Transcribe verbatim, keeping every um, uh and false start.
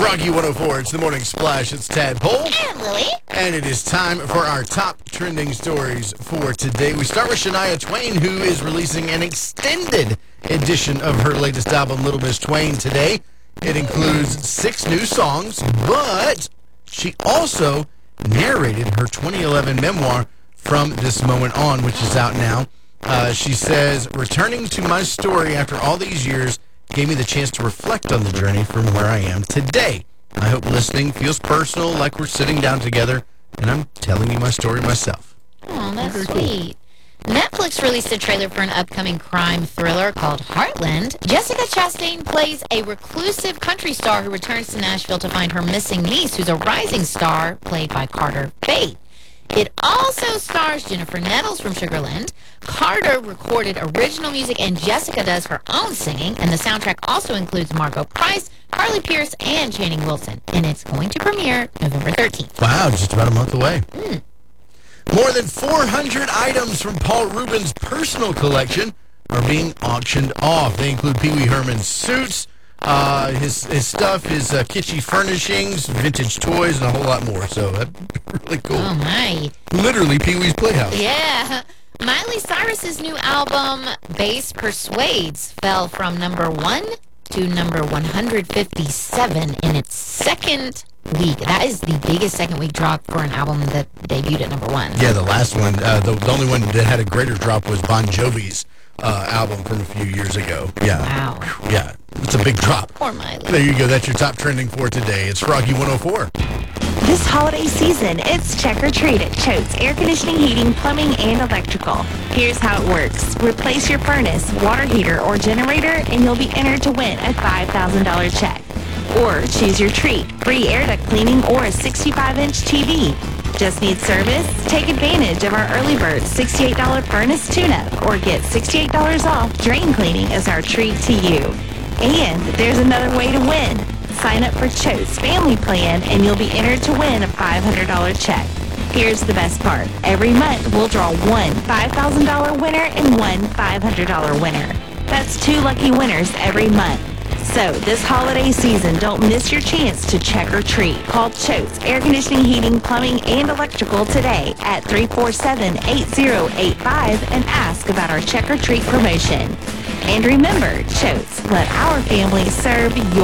Froggy one oh four, it's the Morning Splash. It's Tadpole. And Lily. And it is time for our top trending stories for today. We start with Shania Twain, who is releasing an extended edition of her latest album, Little Miss Twain, today. It includes six new songs, but she also narrated her twenty eleven memoir, From This Moment On, which is out now. Uh, she says, returning to my story after all these years gave me the chance to reflect on the journey from where I am today. I hope listening feels personal, like we're sitting down together, and I'm telling you my story myself. Oh, that's Very sweet. Cool. Netflix released a trailer for an upcoming crime thriller called Heartland. Jessica Chastain plays a reclusive country star who returns to Nashville to find her missing niece, who's a rising star, played by Carter Bate. It also stars Jennifer Nettles from Sugarland. Carter recorded original music, and Jessica does her own singing. And the soundtrack also includes Margot Price, Carly Pearce, and Channing Wilson. And it's going to premiere November thirteenth. Wow, just about a month away. Mm. More than four hundred items from Paul Rubens' personal collection are being auctioned off. They include Pee Wee Herman's suits, uh, his his stuff, his uh, kitschy furnishings, vintage toys, and a whole lot more. So that's really cool. Oh, my. Literally Pee Wee's Playhouse. Yeah. Miley Cyrus's new album, Bass Persuades, fell from number one to number one hundred fifty-seven in its second week. That is the biggest second week drop for an album that debuted at number one. Yeah, the last one, uh, the, the only one that had a greater drop was Bon Jovi's uh, album from a few years ago. Yeah. Wow. Yeah, it's a big drop. Poor Miley. There you go. That's your top trending for today. It's Froggy one oh four. This holiday season, it's Check or Treat at Choate's Air Conditioning, Heating, Plumbing, and Electrical. Here's how it works. Replace your furnace, water heater, or generator, and you'll be entered to win a five thousand dollars check. Or choose your treat, free air duct cleaning or a sixty-five inch T V. Just need service? Take advantage of our early bird sixty-eight dollars furnace tune-up, or get sixty-eight dollars off drain cleaning as our treat to you. And there's another way to win. Sign up for Choate's Family Plan, and you'll be entered to win a five hundred dollars check. Here's the best part. Every month, we'll draw one five thousand dollars winner and one five hundred dollars winner. That's two lucky winners every month. So this holiday season, don't miss your chance to check or treat. Call Choate's Air Conditioning, Heating, Plumbing, and Electrical today at three four seven, eight zero eight five and ask about our check or treat promotion. And remember, Choate's, let our family serve your